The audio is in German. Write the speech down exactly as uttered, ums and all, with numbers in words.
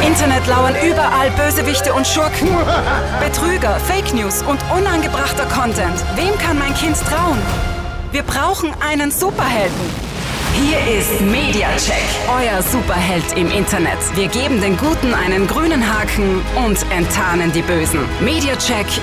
Internet lauern überall Bösewichte und Schurken. Betrüger, Fake News und unangebrachter Content. Wem kann mein Kind trauen? Wir brauchen einen Superhelden. Hier ist MediaCheck, euer Superheld im Internet. Wir geben den Guten einen grünen Haken und enttarnen die Bösen. MediaCheck